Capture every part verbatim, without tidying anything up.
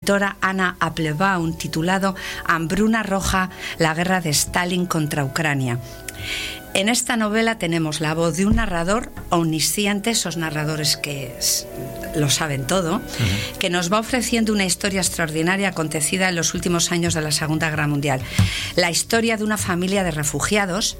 escritora Anna Applebaum, titulado Hambruna Roja, la guerra de Stalin contra Ucrania. En esta novela tenemos la voz de un narrador omnisciente, esos narradores que lo saben todo, uh-huh. que nos va ofreciendo una historia extraordinaria acontecida en los últimos años de la Segunda Guerra Mundial. La historia de una familia de refugiados,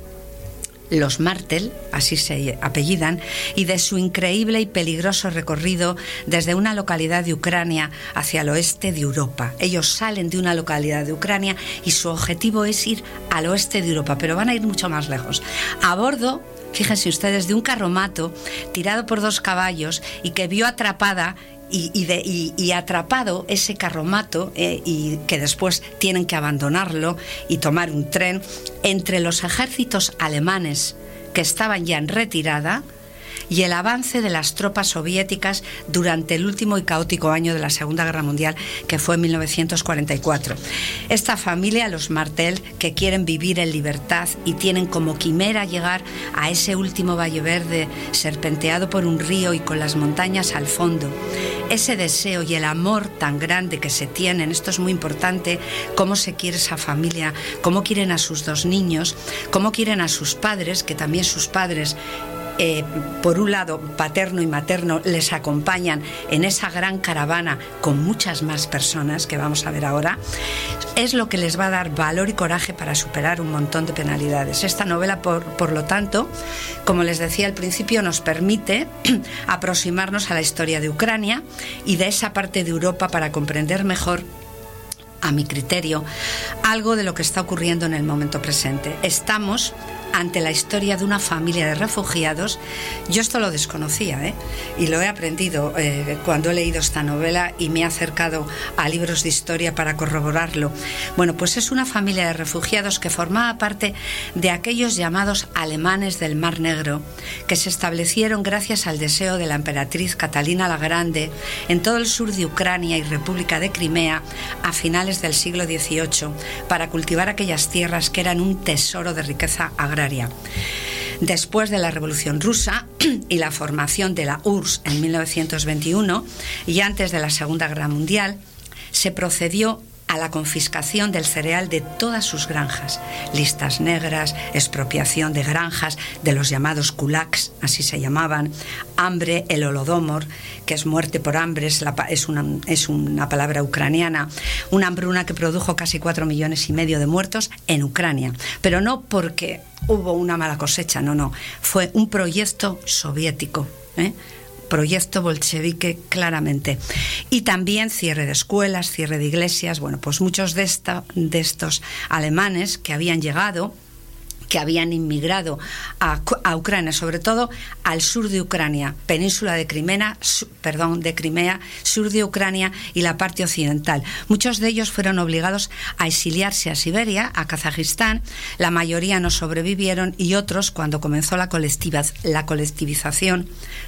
los Martel, así se apellidan, y de su increíble y peligroso recorrido desde una localidad de Ucrania hacia el oeste de Europa. Ellos salen de una localidad de Ucrania y su objetivo es ir al oeste de Europa, pero van a ir mucho más lejos. A bordo, fíjense ustedes, de un carromato tirado por dos caballos y que vio atrapada Y, y, de, y, y atrapado ese carromato eh, y que después tienen que abandonarlo y tomar un tren entre los ejércitos alemanes que estaban ya en retirada y el avance de las tropas soviéticas durante el último y caótico año de la Segunda Guerra Mundial, que fue en mil novecientos cuarenta y cuatro. Esta familia, los Martel, que quieren vivir en libertad y tienen como quimera llegar a ese último valle verde serpenteado por un río y con las montañas al fondo. Ese deseo y el amor tan grande que se tienen, esto es muy importante, cómo se quiere esa familia, cómo quieren a sus dos niños, cómo quieren a sus padres, que también sus padres, Eh, por un lado paterno y materno, les acompañan en esa gran caravana con muchas más personas que vamos a ver ahora, es lo que les va a dar valor y coraje para superar un montón de penalidades. Esta novela, por, por lo tanto, como les decía al principio, nos permite aproximarnos a la historia de Ucrania y de esa parte de Europa para comprender mejor, a mi criterio, algo de lo que está ocurriendo en el momento presente. Estamos ante la historia de una familia de refugiados. Yo esto lo desconocía, ¿eh? y lo he aprendido eh, cuando he leído esta novela y me he acercado a libros de historia para corroborarlo. Bueno, pues es una familia de refugiados que formaba parte de aquellos llamados alemanes del Mar Negro, que se establecieron gracias al deseo de la emperatriz Catalina la Grande en todo el sur de Ucrania y República de Crimea a finales del siglo dieciocho, para cultivar aquellas tierras que eran un tesoro de riqueza agraria. Después de la Revolución Rusa y la formación de la U R S S en mil novecientos veintiuno y antes de la Segunda Guerra Mundial, se procedió a la confiscación del cereal de todas sus granjas, listas negras, expropiación de granjas de los llamados kulaks, así se llamaban, hambre, el holodomor, que es muerte por hambre, es, la, es, una, es una palabra ucraniana, una hambruna que produjo casi cuatro millones y medio de muertos en Ucrania, pero no porque hubo una mala cosecha, no, no, fue un proyecto soviético, ¿eh? proyecto bolchevique claramente. Y también cierre de escuelas, cierre de iglesias. Bueno, pues muchos de, esta, de estos alemanes que habían llegado, que habían inmigrado a, a Ucrania, sobre todo al sur de Ucrania, península de Crimea, su, perdón, de Crimea, sur de Ucrania y la parte occidental. Muchos de ellos fueron obligados a exiliarse a Siberia, a Kazajistán. La mayoría no sobrevivieron y otros, cuando comenzó la, colectiva, la colectivización,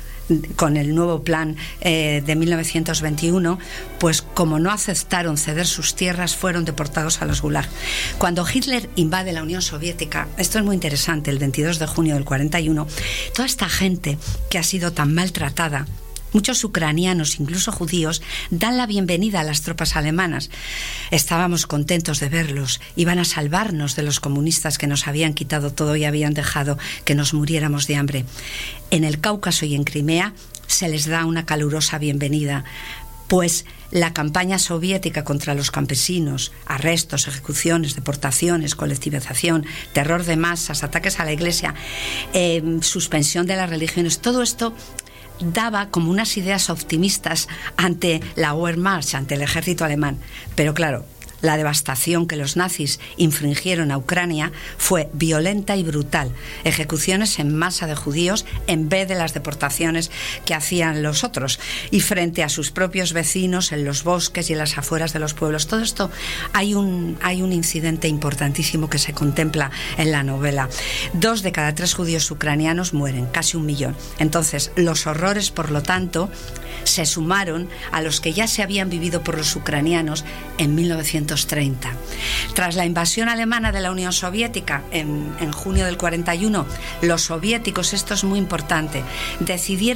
con el nuevo plan eh, de mil novecientos veintiuno, pues como no aceptaron ceder sus tierras, fueron deportados a los Gulag. Cuando Hitler invade la Unión Soviética, esto es muy interesante, el veintidós de junio del cuarenta y uno, toda esta gente que ha sido tan maltratada, muchos ucranianos, incluso judíos, dan la bienvenida a las tropas alemanas. Estábamos contentos de verlos. Iban a salvarnos de los comunistas que nos habían quitado todo y habían dejado que nos muriéramos de hambre. En el Cáucaso y en Crimea se les da una calurosa bienvenida, pues la campaña soviética contra los campesinos, arrestos, ejecuciones, deportaciones, colectivización, terror de masas, ataques a la iglesia, eh, suspensión de las religiones, todo esto daba como unas ideas optimistas ante la Wehrmacht, ante el ejército alemán. Pero claro, la devastación que los nazis infringieron a Ucrania fue violenta y brutal. Ejecuciones en masa de judíos en vez de las deportaciones que hacían los otros. Y frente a sus propios vecinos en los bosques y en las afueras de los pueblos. Todo esto, hay un, hay un incidente importantísimo que se contempla en la novela. Dos de cada tres judíos ucranianos mueren, casi un millón. Entonces, los horrores, por lo tanto, se sumaron a los que ya se habían vivido por los ucranianos en mil novecientos treinta. Tras la invasión alemana de la Unión Soviética en, en junio del cuarenta y uno, los soviéticos, esto es muy importante, decidieron